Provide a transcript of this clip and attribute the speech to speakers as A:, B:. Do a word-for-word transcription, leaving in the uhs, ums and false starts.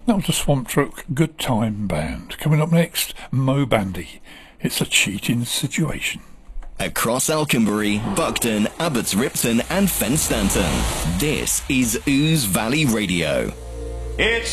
A: That was the Swamp Truck Good Time Band. Coming up next, Mo Bandy. It's a cheating situation.
B: Across Alconbury, Buckton, Abbots Ripton and Fenstanton. This is Ouse Valley Radio.
C: It's